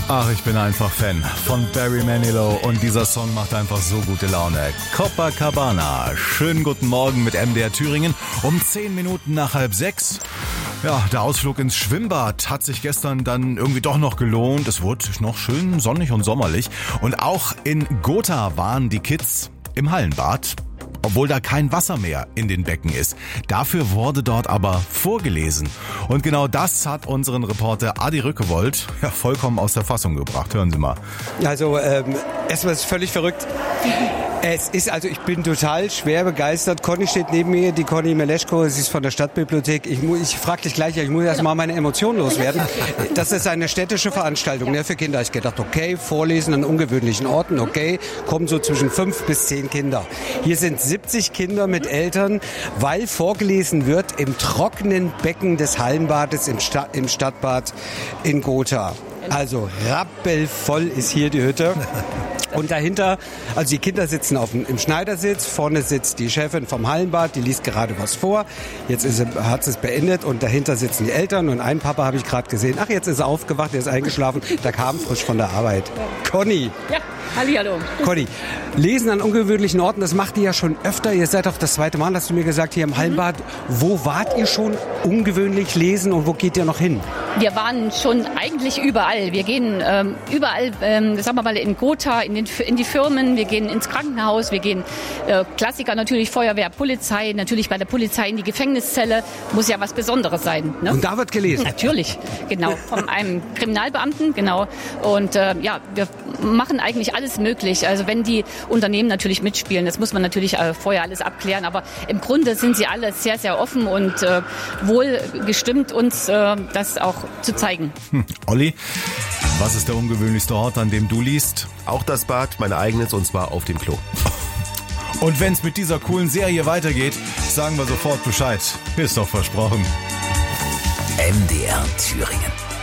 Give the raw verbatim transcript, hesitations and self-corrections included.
Ach, ich bin einfach Fan von Barry Manilow und dieser Song macht einfach so gute Laune. Copacabana. Schönen guten Morgen mit M D R Thüringen um zehn Minuten nach halb sechs. Ja, der Ausflug ins Schwimmbad hat sich gestern dann irgendwie doch noch gelohnt. Es wurde noch schön sonnig und sommerlich. Und auch in Gotha waren die Kids im Hallenbad, obwohl da kein Wasser mehr in den Becken ist. Dafür wurde dort aber vorgelesen. Und genau das hat unseren Reporter Adi Rückewold ja vollkommen aus der Fassung gebracht. Hören Sie mal. Also ähm, erstmal ist es völlig verrückt. Es ist, also ich bin total schwer begeistert. Conny steht neben mir, die Conny Meleschko, sie ist von der Stadtbibliothek. Ich, mu- ich frage dich gleich, ich muss erst mal meine Emotionen loswerden. Das ist eine städtische Veranstaltung, ne, für Kinder. Ich gedacht, okay, Vorlesen an ungewöhnlichen Orten, okay, kommen so zwischen fünf bis zehn Kinder. Hier sind siebzig Kinder mit Eltern, weil vorgelesen wird im trockenen Becken des Hallenbades im, Sta- im Stadtbad in Gotha. Also rappelvoll ist hier die Hütte. Und dahinter, also die Kinder sitzen auf dem, im Schneidersitz, vorne sitzt die Chefin vom Hallenbad, die liest gerade was vor. Jetzt ist sie, hat sie es beendet und dahinter sitzen die Eltern und einen Papa habe ich gerade gesehen. Ach, jetzt ist er aufgewacht, er ist eingeschlafen, der kam frisch von der Arbeit. Conny. Ja, hallihallo. Conny, Lesen an ungewöhnlichen Orten, das macht ihr ja schon öfter. Ihr seid auch das zweite Mal, hast du mir gesagt, hier im Hallenbad. Wo wart ihr schon ungewöhnlich lesen und wo geht ihr noch hin? Wir waren schon eigentlich überall. Wir gehen ähm, überall, ähm, sagen wir mal, in Gotha, in, den, in die Firmen, wir gehen ins Krankenhaus, wir gehen, äh, Klassiker natürlich, Feuerwehr, Polizei, natürlich bei der Polizei in die Gefängniszelle. Muss ja was Besonderes sein. Ne? Und da wird gelesen? Natürlich, genau. Von einem Kriminalbeamten, genau. Und äh, ja, wir machen eigentlich alles möglich. Also wenn die Unternehmen natürlich mitspielen, das muss man natürlich äh, vorher alles abklären. Aber im Grunde sind sie alle sehr, sehr offen und äh, wohl gestimmt, uns äh, das auch zu zeigen. Hm. Olli, was ist der ungewöhnlichste Ort, an dem du liest? Auch das Bad, mein eigenes, und zwar auf dem Klo. Und wenn es mit dieser coolen Serie weitergeht, sagen wir sofort Bescheid. Ist doch versprochen. M D R Thüringen.